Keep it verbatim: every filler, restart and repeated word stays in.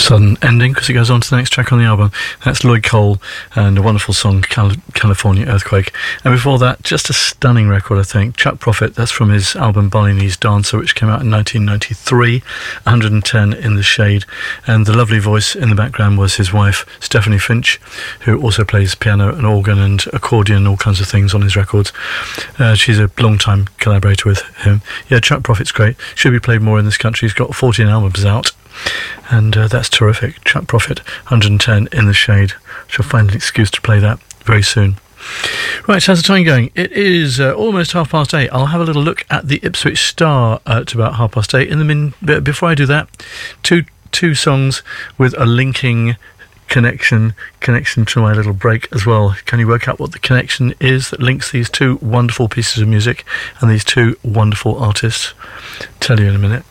Sudden ending because it goes on to the next track on the album. That's Lloyd Cole and a wonderful song, Cal- California Earthquake. And before that, just a stunning record, I think, Chuck Prophet. That's from his album Balinese Dancer, which came out in nineteen ninety-three, one hundred ten in the Shade. And the lovely voice in the background was his wife, Stephanie Finch, who also plays piano and organ and accordion and all kinds of things on his records. Uh, she's a long-time collaborator with him. Yeah, Chuck Prophet's great. Should be played more in this country. He's got fourteen albums out. And uh, that's terrific. Chuck Prophet, one hundred ten in the Shade. Shall find an excuse to play that very soon. Right, so how's the time going? It is uh, almost half past eight. I'll have a little look at the Ipswich Star at about half past eight. In the min- before I do that, two two songs with a linking connection connection to my little break as well. Can you work out what the connection is that links these two wonderful pieces of music and these two wonderful artists? Tell you in a minute.